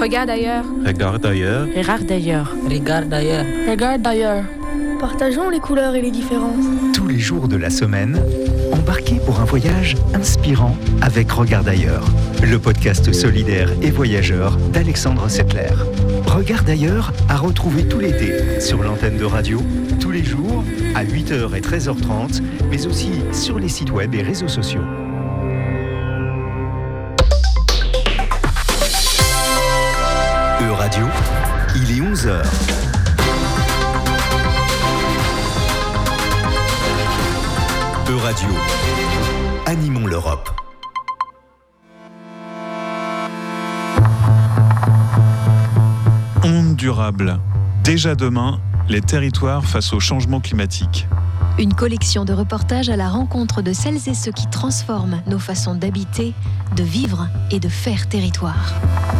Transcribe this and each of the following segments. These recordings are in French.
Regarde ailleurs. Regarde ailleurs. Regarde ailleurs. Regarde ailleurs. Regarde ailleurs. Partageons les couleurs et les différences. Tous les jours de la semaine, embarquez pour un voyage inspirant avec Regarde ailleurs, le podcast solidaire et voyageur d'Alexandre Settler. Regarde ailleurs à retrouver tout l'été sur l'antenne de radio, tous les jours à 8h et 13h30, mais aussi sur les sites web et réseaux sociaux. Radio, il est 11h. Radio, animons l'Europe. Onde durable. Déjà demain, les territoires face au changement climatique. Une collection de reportages à la rencontre de celles et ceux qui transforment nos façons d'habiter, de vivre et de faire territoire.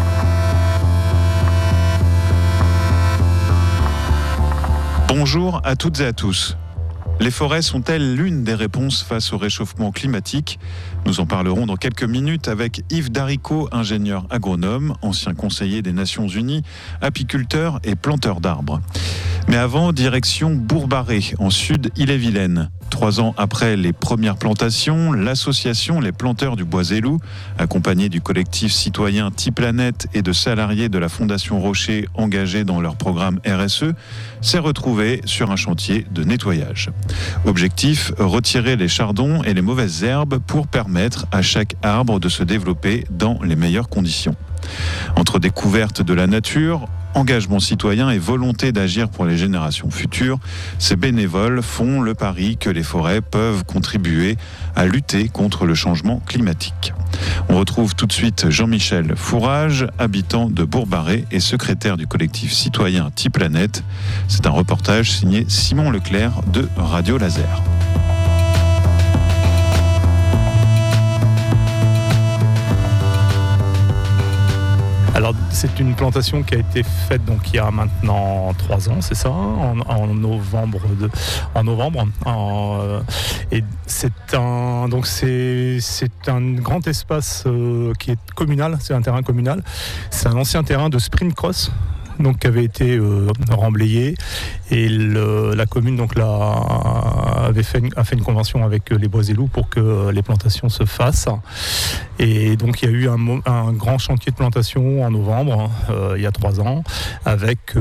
Bonjour à toutes et à tous. Les forêts sont-elles l'une des réponses face au réchauffement climatique ? Nous en parlerons dans quelques minutes avec Yves Daricot, ingénieur agronome, ancien conseiller des Nations Unies, apiculteur et planteur d'arbres. Mais avant, direction Bourg-Barré, en sud Ille-et-Vilaine. 3 ans après les premières plantations, l'association Les Planteurs du Bois-et-Loup, accompagnée du collectif citoyen Tiplanète et de salariés de la Fondation Rocher engagés dans leur programme RSE, s'est retrouvée sur un chantier de nettoyage. Objectif, retirer les chardons et les mauvaises herbes pour permettre à chaque arbre de se développer dans les meilleures conditions. Entre découverte de la nature, engagement citoyen et volonté d'agir pour les générations futures, ces bénévoles font le pari que les forêts peuvent contribuer à lutter contre le changement climatique. On retrouve tout de suite Jean-Michel Fourage, habitant de Bourg-Barré et secrétaire du collectif citoyen Tiplanète. C'est un reportage signé Simon Leclerc de Radio Laser. Alors c'est une plantation qui a été faite donc il y a maintenant 3 ans, c'est ça, en novembre. Et c'est un grand espace qui est communal, c'est un terrain communal. C'est un ancien terrain de sprint cross. Donc, qui avait été remblayé et la commune donc, a fait une convention avec les Bois-et-Loup pour que les plantations se fassent. Et donc il y a eu un grand chantier de plantation en novembre, il y a 3 ans, avec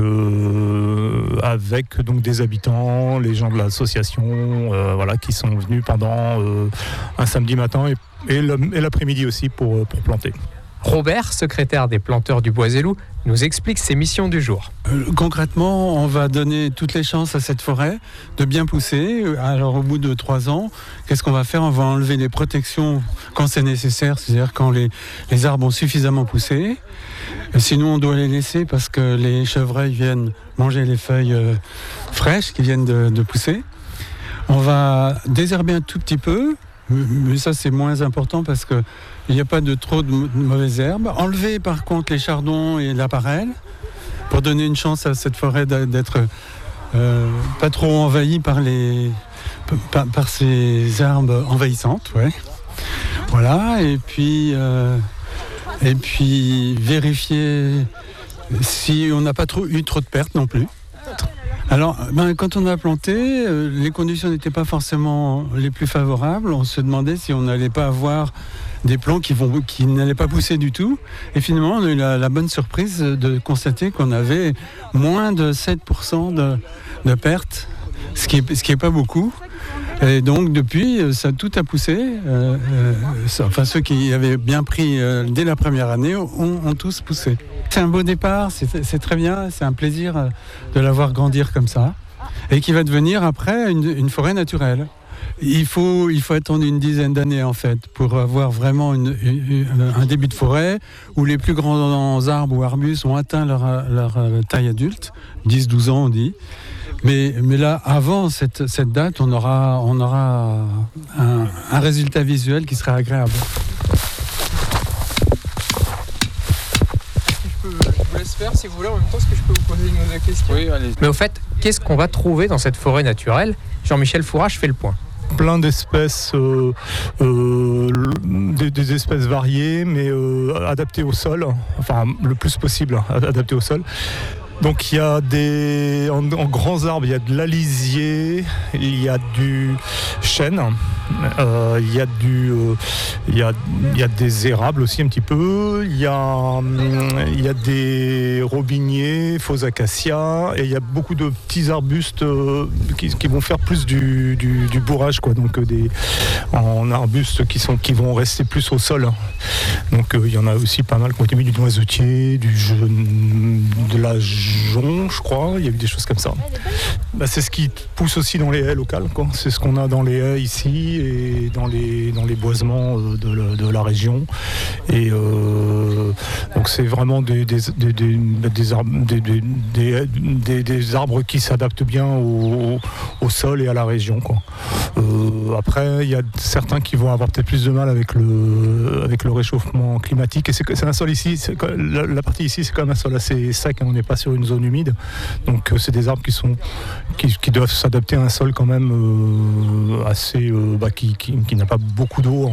donc des habitants, les gens de l'association, qui sont venus pendant un samedi matin et l'après-midi aussi pour planter. Robert, secrétaire des Planteurs du Bois-et-Loup, nous explique ses missions du jour. Concrètement, on va donner toutes les chances à cette forêt de bien pousser. Alors au bout de 3 ans, qu'est-ce qu'on va faire ? On va enlever les protections quand c'est nécessaire, c'est-à-dire quand les arbres ont suffisamment poussé. Sinon, on doit les laisser parce que les chevreuils viennent manger les feuilles fraîches qui viennent de pousser. On va désherber un tout petit peu, mais ça c'est moins important parce que il n'y a pas trop de mauvaises herbes. Enlever par contre les chardons et la parelle pour donner une chance à cette forêt d'être pas trop envahie par ces herbes envahissantes. Ouais. Voilà, et puis vérifier si on n'a pas eu trop de pertes non plus. Alors, quand on a planté, les conditions n'étaient pas forcément les plus favorables. On se demandait si on n'allait pas avoir des plants qui n'allaient pas pousser du tout. Et finalement, on a eu la bonne surprise de constater qu'on avait moins de 7% de pertes, ce qui est pas beaucoup. Et donc, depuis, tout a poussé. Ceux qui avaient bien pris dès la première année ont tous poussé. C'est un beau départ, c'est très bien, c'est un plaisir de la voir grandir comme ça. Et qui va devenir après une forêt naturelle. Il faut attendre une dizaine d'années en fait pour avoir vraiment un début de forêt où les plus grands arbres ou arbustes ont atteint leur taille adulte, 10-12 ans on dit. Mais là, avant cette date, on aura un résultat visuel qui sera agréable. Je vous laisse faire si vous voulez. En même temps, est-ce que je peux vous poser une question ? Oui, allez. Mais au fait, qu'est-ce qu'on va trouver dans cette forêt naturelle ? Jean-Michel Fourage fait le point. plein d'espèces, des espèces variées, mais adaptées au sol, enfin le plus possible adaptées au sol. Donc il y a en grands arbres, il y a de l'alisier, il y a du chêne, il y a des érables aussi un petit peu, il y a des robiniers, faux acacias, et il y a beaucoup de petits arbustes qui vont faire plus du bourrage, quoi. Donc en arbustes qui vont rester plus au sol. Donc il y en a aussi pas mal qui ont été mis, du noisetier, de la jonc, je crois, il y a eu des choses comme ça. C'est ce qui pousse aussi dans les haies locales, quoi. C'est ce qu'on a dans les haies ici et dans les boisements de la région. Et donc c'est vraiment des arbres qui s'adaptent bien au sol et à la région, quoi. Après, il y a certains qui vont avoir peut-être plus de mal avec le réchauffement climatique. Et c'est un sol ici, la partie ici, c'est quand même un sol assez sec, hein. On n'est pas sur une zone humide, donc c'est des arbres qui doivent s'adapter à un sol quand même assez qui n'a pas beaucoup d'eau,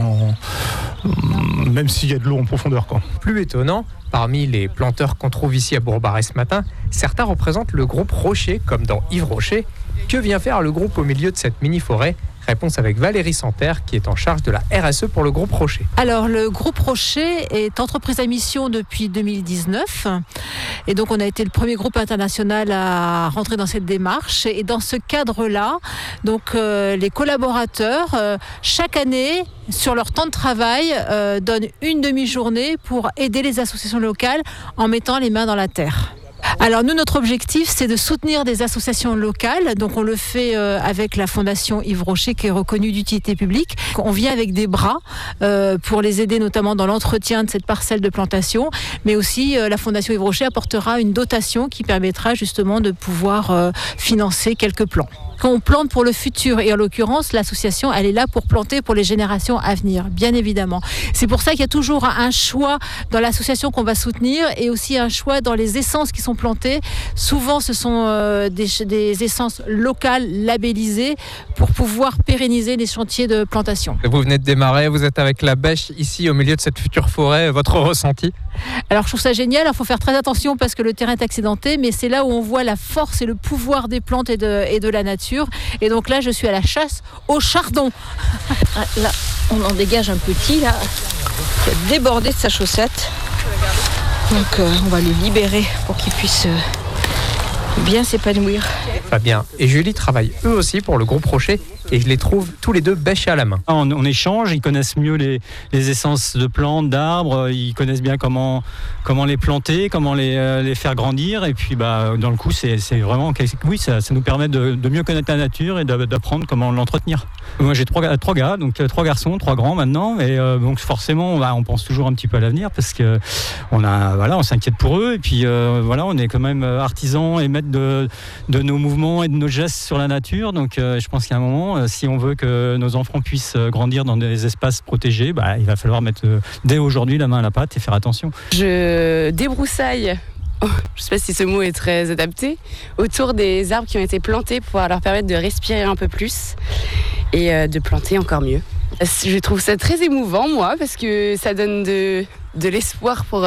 même s'il y a de l'eau en profondeur, quoi. Plus étonnant, parmi les planteurs qu'on trouve ici à Bourg-Barré ce matin, certains représentent le groupe Rocher, comme dans Yves Rocher. Que vient faire le groupe au milieu de cette mini-forêt ? Réponse avec Valérie Santerre, qui est en charge de la RSE pour le groupe Rocher. Alors, le groupe Rocher est entreprise à mission depuis 2019. Et donc, on a été le premier groupe international à rentrer dans cette démarche. Et dans ce cadre-là, donc, les collaborateurs, chaque année, sur leur temps de travail, donnent une demi-journée pour aider les associations locales en mettant les mains dans la terre. Alors nous, notre objectif, c'est de soutenir des associations locales. Donc on le fait avec la Fondation Yves Rocher, qui est reconnue d'utilité publique. On vient avec des bras pour les aider notamment dans l'entretien de cette parcelle de plantation. Mais aussi, la Fondation Yves Rocher apportera une dotation qui permettra justement de pouvoir financer quelques plants. Quand on plante pour le futur, et en l'occurrence, l'association, elle est là pour planter pour les générations à venir, bien évidemment. C'est pour ça qu'il y a toujours un choix dans l'association qu'on va soutenir, et aussi un choix dans les essences qui sont plantées. Souvent, ce sont des essences locales, labellisées, pour pouvoir pérenniser les chantiers de plantation. Vous venez de démarrer, vous êtes avec la bêche ici au milieu de cette future forêt. Votre ressenti ? Alors, je trouve ça génial. Il faut faire très attention parce que le terrain est accidenté, mais c'est là où on voit la force et le pouvoir des plantes et de la nature. Et donc là, je suis à la chasse au chardon. Là, on en dégage un petit, là, qui a débordé de sa chaussette. Donc, on va le libérer pour qu'il puisse bien s'épanouir. Fabien et Julie travaillent eux aussi pour le groupe Rocher, et je les trouve tous les deux bêchés à la main. On échange, ils connaissent mieux les essences de plantes, d'arbres, ils connaissent bien comment les planter, comment les faire grandir, et puis dans le coup c'est vraiment, oui, ça nous permet de mieux connaître la nature et d'apprendre comment l'entretenir. Moi j'ai trois gars, donc 3 garçons, 3 grands maintenant, et donc forcément on pense toujours un petit peu à l'avenir parce que on s'inquiète pour eux, et puis on est quand même artisans et maîtres de nos mouvements et de nos gestes sur la nature, donc je pense qu'à un moment, si on veut que nos enfants puissent grandir dans des espaces protégés, il va falloir mettre dès aujourd'hui la main à la pâte et faire attention. Je débroussaille, je ne sais pas si ce mot est très adapté, autour des arbres qui ont été plantés pour leur permettre de respirer un peu plus et de planter encore mieux. Je trouve ça très émouvant, moi, parce que ça donne de l'espoir pour...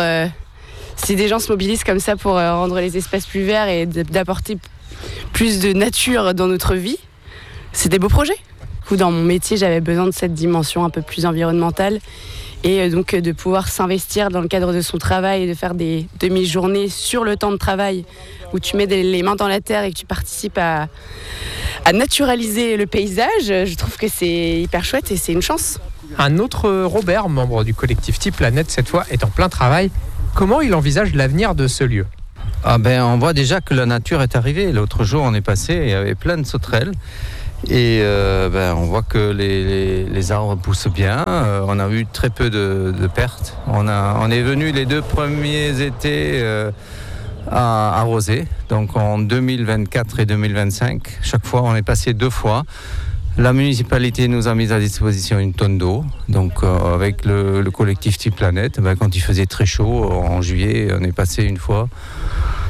si des gens se mobilisent comme ça pour rendre les espaces plus verts et d'apporter plus de nature dans notre vie, c'est des beaux projets. Du coup, dans mon métier, j'avais besoin de cette dimension un peu plus environnementale, et donc de pouvoir s'investir dans le cadre de son travail et de faire des demi-journées sur le temps de travail où tu mets les mains dans la terre et que tu participes à naturaliser le paysage. Je trouve que c'est hyper chouette et c'est une chance. Un autre Robert, membre du collectif Type Planète, cette fois, est en plein travail. Comment il envisage l'avenir de ce lieu ? On voit déjà que la nature est arrivée. L'autre jour, on est passé, il y avait plein de sauterelles. Et on voit que les arbres poussent bien. On a eu très peu de pertes. On est venu les 2 premiers étés à arroser. Donc en 2024 et 2025, chaque fois, on est passé 2 fois. La municipalité nous a mis à disposition une tonne d'eau. Donc avec le collectif Type Planète, quand il faisait très chaud, en juillet, on est passé une fois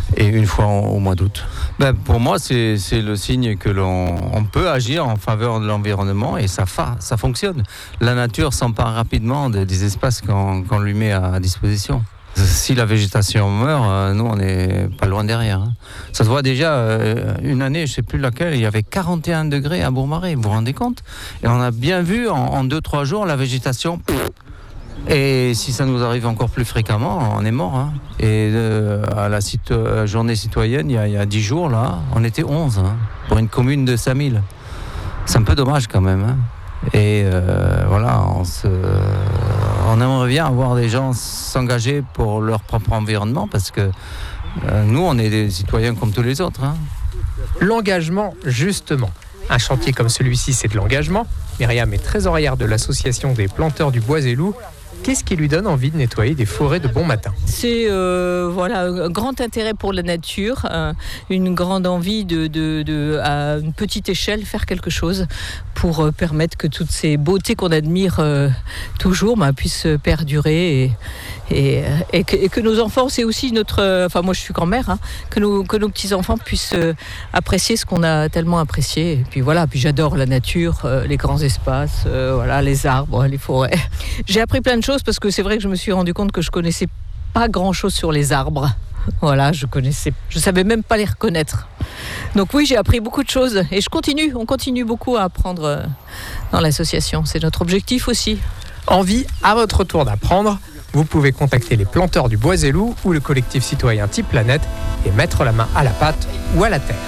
et une fois au mois d'août. Pour moi, c'est le signe que l'on peut agir en faveur de l'environnement et ça fonctionne. La nature s'empare rapidement des espaces qu'on lui met à disposition. Si la végétation meurt, nous on n'est pas loin derrière. Ça se voit déjà, une année, je ne sais plus laquelle, il y avait 41 degrés à Bourg-Marais, vous vous rendez compte ? Et on a bien vu en 2-3 jours la végétation. Et si ça nous arrive encore plus fréquemment, on est mort. Et à la journée citoyenne, il y a 10 jours, là, on était 11 pour une commune de 5000. C'est un peu dommage quand même. Et voilà, on aimerait bien avoir des gens s'engager pour leur propre environnement parce que nous, on est des citoyens comme tous les autres. L'engagement, justement. Un chantier comme celui-ci, c'est de l'engagement. Myriam est trésorière de l'association des planteurs du Bois et Loup. Qu'est-ce qui lui donne envie de nettoyer des forêts de bon matin ? C'est un grand intérêt pour la nature, une grande envie de à une petite échelle, faire quelque chose pour permettre que toutes ces beautés qu'on admire toujours puissent perdurer et que nos enfants, c'est aussi notre... Enfin, moi je suis grand-mère, que nos petits-enfants puissent apprécier ce qu'on a tellement apprécié. Et puis voilà, puis j'adore la nature, les grands espaces, les arbres, les forêts. J'ai appris plein de choses parce que c'est vrai que je me suis rendu compte que je connaissais pas grand-chose sur les arbres. Voilà, je savais même pas les reconnaître. Donc oui, j'ai appris beaucoup de choses et on continue beaucoup à apprendre dans l'association. C'est notre objectif aussi. Envie à votre tour d'apprendre, vous pouvez contacter les planteurs du Bois et Loup ou le collectif citoyen Type Planète et mettre la main à la pâte ou à la terre.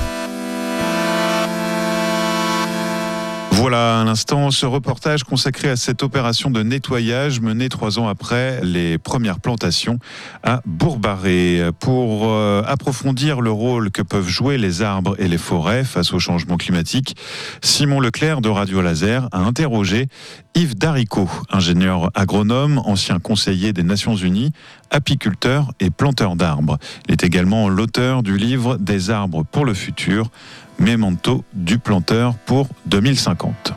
Voilà à l'instant ce reportage consacré à cette opération de nettoyage menée 3 ans après les premières plantations à Bourg-Barré. Pour approfondir le rôle que peuvent jouer les arbres et les forêts face au changement climatique, Simon Leclerc de Radio Laser a interrogé Yves Daricot, ingénieur agronome, ancien conseiller des Nations Unies, apiculteur et planteur d'arbres. Il est également l'auteur du livre Des arbres pour le futur, Mémento du planteur pour 2050.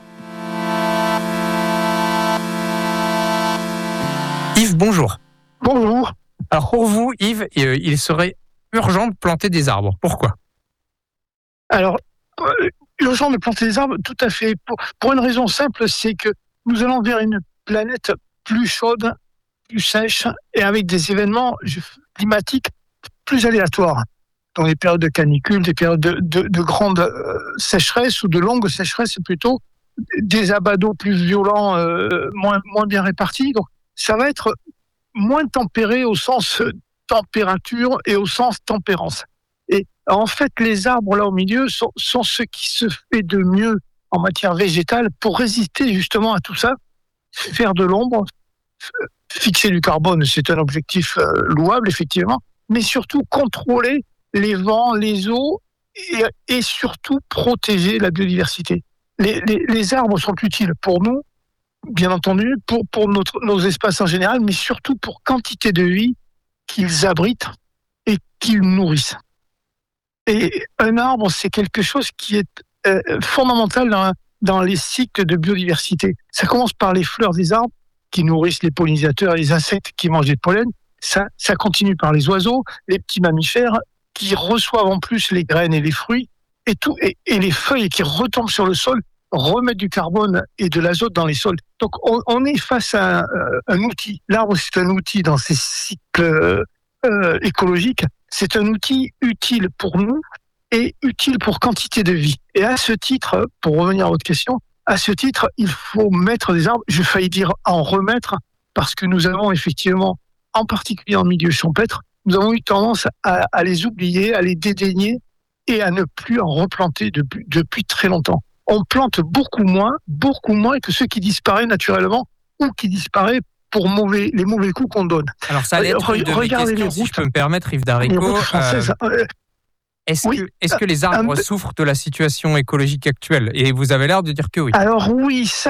Yves, bonjour. Bonjour. Alors pour vous, Yves, il serait urgent de planter des arbres. Pourquoi ? Alors, urgent de planter des arbres, tout à fait. Pour une raison simple, c'est que nous allons vers une planète plus chaude, plus sèche et avec des événements climatiques plus aléatoires. Dans les périodes de canicule, des périodes de grande sécheresse ou de longue sécheresse plutôt, des abats d'eau plus violents, moins bien répartis. Donc, ça va être moins tempéré au sens température et au sens tempérance. Et en fait, les arbres là au milieu sont ce qui se fait de mieux en matière végétale pour résister justement à tout ça, faire de l'ombre, fixer du carbone, c'est un objectif louable effectivement, mais surtout contrôler les vents, les eaux et surtout protéger la biodiversité. Les arbres sont utiles pour nous, bien entendu, pour nos espaces en général, mais surtout pour quantité de vie qu'ils abritent et qu'ils nourrissent. Et un arbre, c'est quelque chose qui est fondamental dans les cycles de biodiversité. Ça commence par les fleurs des arbres qui nourrissent les pollinisateurs et les insectes qui mangent les pollens. Ça continue par les oiseaux, les petits mammifères qui reçoivent en plus les graines et les fruits et les feuilles qui retombent sur le sol remettent du carbone et de l'azote dans les sols. Donc on est face à un outil. L'arbre, c'est un outil dans ces cycles écologiques. C'est un outil utile pour nous et utile pour quantité de vie. Et à ce titre, pour revenir à votre question, il faut mettre des arbres, j'ai failli dire en remettre, parce que nous avons effectivement, en particulier en milieu champêtre, nous avons eu tendance à les oublier, à les dédaigner et à ne plus en replanter depuis très longtemps. On plante beaucoup moins que ceux qui disparaissent naturellement ou qui disparaissent pour les mauvais coups qu'on donne. Alors ça allait être une de mes questions, si je peux me permettre, Yves Daricot. Est-ce que les arbres souffrent de la situation écologique actuelle ? Et vous avez l'air de dire que oui. Alors oui, ça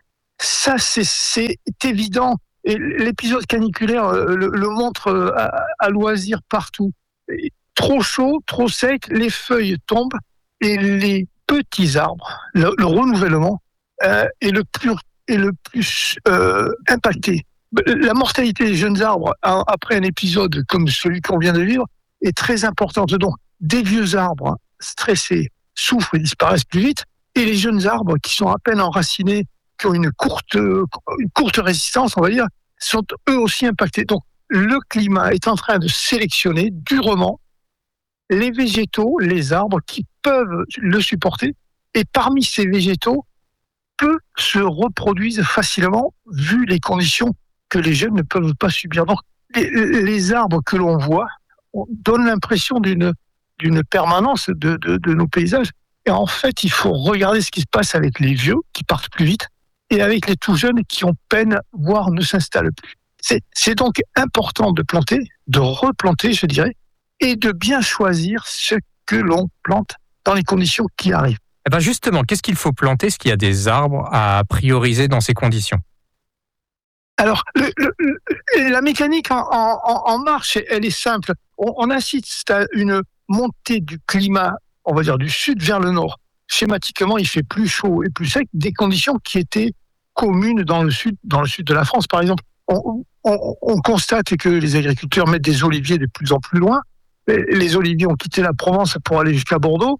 c'est évident. Et l'épisode caniculaire le montre à loisir partout. Trop chaud, trop sec, les feuilles tombent et les petits arbres, le renouvellement est le plus impacté. La mortalité des jeunes arbres après un épisode comme celui qu'on vient de vivre est très importante. Donc, des vieux arbres stressés souffrent et disparaissent plus vite, et les jeunes arbres qui sont à peine enracinés, qui ont une courte résistance, on va dire, sont eux aussi impactés. Donc, le climat est en train de sélectionner durement les végétaux, les arbres qui peuvent le supporter, et parmi ces végétaux, peu se reproduisent facilement vu les conditions que les jeunes ne peuvent pas subir. Donc, les arbres que l'on voit donnent l'impression d'une permanence de nos paysages. Et en fait, il faut regarder ce qui se passe avec les vieux qui partent plus vite et avec les tout jeunes qui ont peine, voire ne s'installent plus. C'est donc important de planter, de replanter, je dirais, et de bien choisir ce que l'on plante dans les conditions qui arrivent. Eh ben justement, qu'est-ce qu'il faut planter? Est-ce qu'il y a des arbres à prioriser dans ces conditions? Alors, la mécanique en marche, elle est simple. On assiste à une montée du climat, on va dire du sud vers le nord. Schématiquement, il fait plus chaud et plus sec, des conditions qui étaient communes dans le sud de la France, par exemple. On constate que les agriculteurs mettent des oliviers de plus en plus loin. Les oliviers ont quitté la Provence pour aller jusqu'à Bordeaux.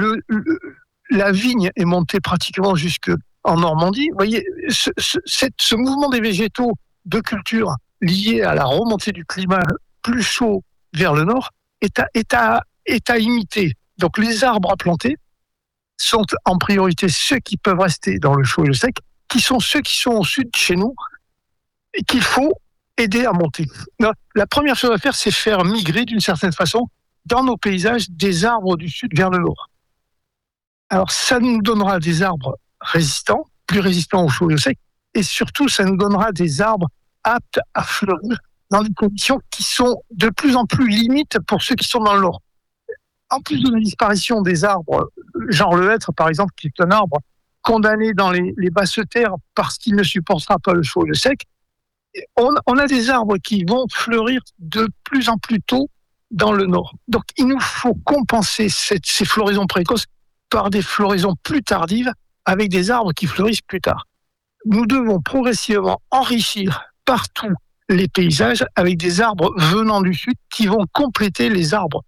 La vigne est montée pratiquement jusqu'en Normandie. Vous voyez, ce mouvement des végétaux de culture lié à la remontée du climat plus chaud vers le nord est à imiter. Donc les arbres à planter sont en priorité ceux qui peuvent rester dans le chaud et le sec, qui sont ceux qui sont au sud chez nous et qu'il faut aider à monter. La première chose à faire, c'est faire migrer d'une certaine façon dans nos paysages des arbres du sud vers le nord. Alors ça nous donnera des arbres résistants, plus résistants au chaud et au sec, et surtout ça nous donnera des arbres aptes à fleurir dans des conditions qui sont de plus en plus limites pour ceux qui sont dans le nord. En plus de la disparition des arbres, genre le hêtre par exemple, qui est un arbre condamné dans les basses terres parce qu'il ne supportera pas le chaud et le sec, on a des arbres qui vont fleurir de plus en plus tôt dans le nord. Donc il nous faut compenser ces floraisons précoces par des floraisons plus tardives avec des arbres qui fleurissent plus tard. Nous devons progressivement enrichir partout les paysages avec des arbres venant du sud qui vont compléter les arbres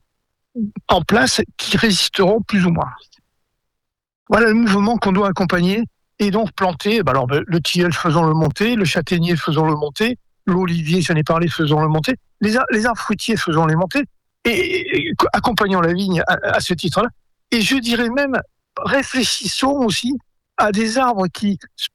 en place qui résisteront plus ou moins. Voilà le mouvement qu'on doit accompagner et donc planter. Alors, le tilleul, faisons-le monter, le châtaignier, faisons-le monter, l'olivier, j'en ai parlé, faisons-le monter, les arbres fruitiers, faisons-les monter, et accompagnons la vigne à ce titre-là. Et je dirais même, réfléchissons aussi à des arbres qui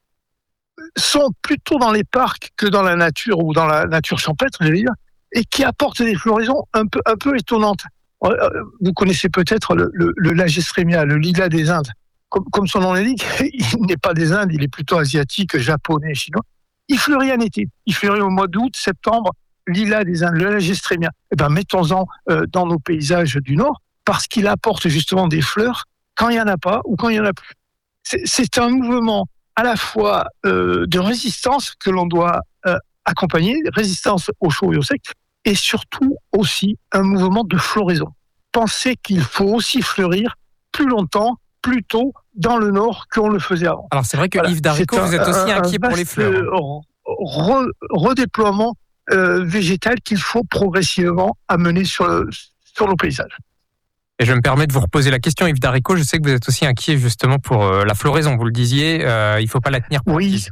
sont plutôt dans les parcs que dans la nature ou dans la nature champêtre, j'allais dire, et qui apportent des floraisons un peu étonnantes. Vous connaissez peut-être le Lagestrémia, le lilas des Indes. Comme son nom l'indique, il n'est pas des Indes, il est plutôt asiatique, japonais, chinois. Il fleurit en été. Il fleurit au mois d'août, septembre, lilas des Indes, le Lagestrémia. Eh ben, mettons-en dans nos paysages du Nord, parce qu'il apporte justement des fleurs quand il n'y en a pas ou quand il n'y en a plus. C'est un mouvement à la fois de résistance que l'on doit accompagner, résistance au chaud et au sec, et surtout aussi un mouvement de floraison. Pensez qu'il faut aussi fleurir plus longtemps, plus tôt dans le Nord qu'on le faisait avant. Alors c'est vrai que Yves Daricot, vous êtes aussi inquiet pour les fleurs. Redéploiement végétal qu'il faut progressivement amener sur nos paysages. Et je me permets de vous reposer la question, Yves Daricot, je sais que vous êtes aussi inquiet justement pour la floraison, vous le disiez, il ne faut pas la tenir pour Oui.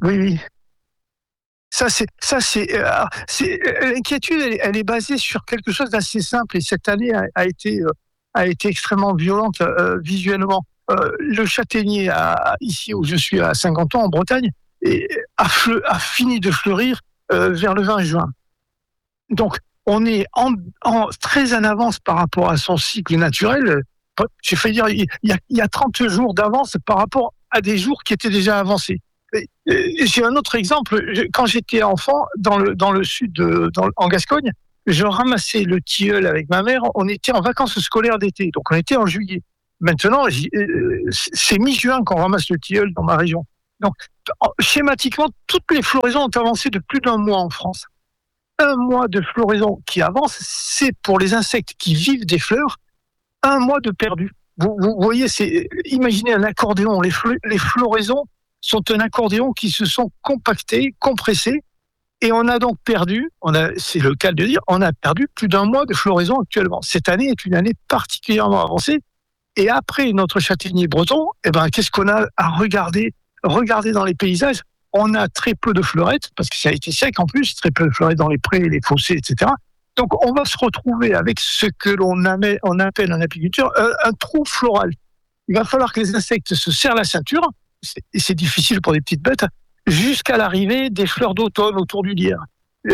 L'inquiétude, elle est basée sur quelque chose d'assez simple, et cette année a été extrêmement violente visuellement. Le châtaignier, ici où je suis à Saint-Quentin, en Bretagne, a fini de fleurir vers le 20 juin. Donc, on est très en avance par rapport à son cycle naturel. J'ai failli dire, il y a 30 jours d'avance par rapport à des jours qui étaient déjà avancés. J'ai un autre exemple. Quand j'étais enfant, dans le sud, en Gascogne, je ramassais le tilleul avec ma mère. On était en vacances scolaires d'été, donc on était en juillet. Maintenant, c'est mi-juin qu'on ramasse le tilleul dans ma région. Donc, schématiquement, toutes les floraisons ont avancé de plus d'un mois en France. Un mois de floraison qui avance, c'est pour les insectes qui vivent des fleurs, un mois de perdu. Vous voyez, imaginez un accordéon. Les floraisons sont un accordéon qui se sont compactés, compressés, Et on a donc perdu, c'est le cas de dire, on a perdu plus d'1 mois de floraison actuellement. Cette année est une année particulièrement avancée. Et après notre châtaignier breton, qu'est-ce qu'on a à regarder dans les paysages? On a très peu de fleurettes, parce que ça a été sec en plus, très peu de fleurettes dans les prés, les fossés, etc. Donc on va se retrouver avec ce que l'on appelle en apiculture un trou floral. Il va falloir que les insectes se serrent la ceinture, et c'est difficile pour des petites bêtes, jusqu'à l'arrivée des fleurs d'automne autour du lierre.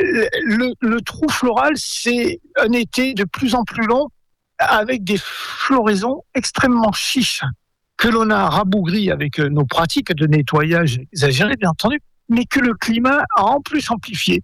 Le trou floral, c'est un été de plus en plus long, avec des floraisons extrêmement chiches, que l'on a rabougries avec nos pratiques de nettoyage exagérées, bien entendu, mais que le climat a en plus amplifié.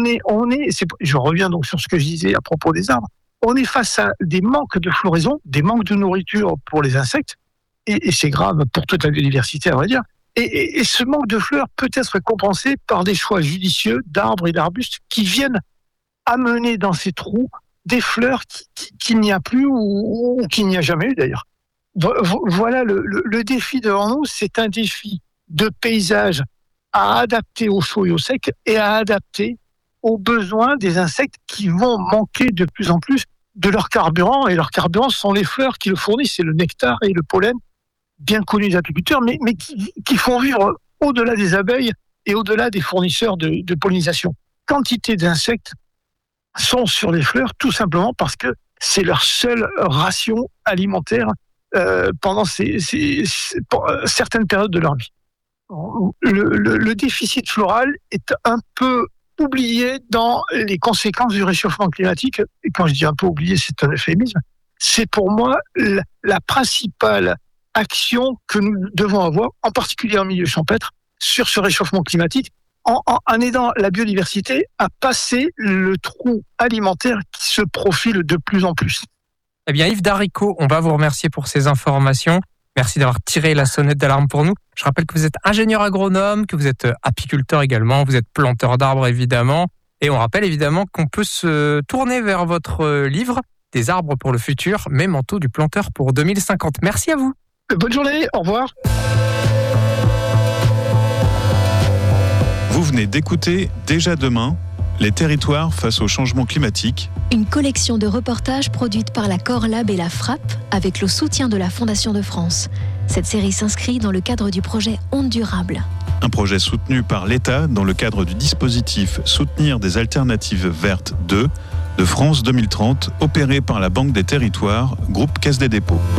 Je reviens donc sur ce que je disais à propos des arbres, on est face à des manques de floraison, des manques de nourriture pour les insectes, et c'est grave pour toute la biodiversité, à vrai dire. Et ce manque de fleurs peut être compensé par des choix judicieux d'arbres et d'arbustes qui viennent amener dans ces trous des fleurs qu'il n'y a plus ou qu'il n'y a jamais eu d'ailleurs. Voilà le défi devant nous, c'est un défi de paysage à adapter au chaud et au sec et à adapter aux besoins des insectes qui vont manquer de plus en plus de leur carburant. Et leur carburant, ce sont les fleurs qui le fournissent, c'est le nectar et le pollen, bien connus des apiculteurs, mais qui font vivre au-delà des abeilles et au-delà des fournisseurs de pollinisation. Quantité d'insectes sont sur les fleurs, tout simplement parce que c'est leur seule ration alimentaire pendant certaines périodes de leur vie. Le déficit floral est un peu oublié dans les conséquences du réchauffement climatique. Et quand je dis un peu oublié, c'est un euphémisme. C'est pour moi la principale action que nous devons avoir, en particulier en milieu champêtre, sur ce réchauffement climatique, en aidant la biodiversité à passer le trou alimentaire qui se profile de plus en plus. Eh bien, Yves Darricot, on va vous remercier pour ces informations. Merci d'avoir tiré la sonnette d'alarme pour nous. Je rappelle que vous êtes ingénieur agronome, que vous êtes apiculteur également, vous êtes planteur d'arbres évidemment. Et on rappelle évidemment qu'on peut se tourner vers votre livre « Des arbres pour le futur, mes manteaux du planteur pour 2050 ». Merci à vous. Bonne journée, au revoir. Vous venez d'écouter Déjà demain, les territoires face au changement climatique. Une collection de reportages produite par la Corlab et la Frapp avec le soutien de la Fondation de France. Cette série s'inscrit dans le cadre du projet Ondes Durables. Un projet soutenu par l'État dans le cadre du dispositif Soutenir des alternatives vertes 2 de France 2030, opéré par la Banque des Territoires, groupe Caisse des Dépôts.